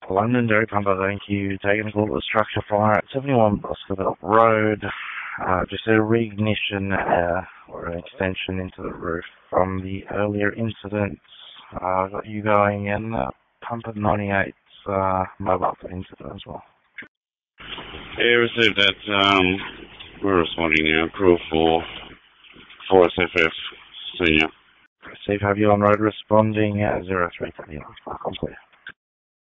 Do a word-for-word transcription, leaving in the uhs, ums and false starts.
London Dairy Pumper, thank you. Taking a call to the structure fire at seventy-one Boscoville Road. Uh, just a reignition uh, or an extension into the roof from the earlier incidents. Uh, got you going in uh, Pumper ninety-eight's uh, mobile incident as well. Yeah, received that. Um, we're responding now. Crew four, four S F F, senior. Receive, have you on road responding at zero three thirty. Complete.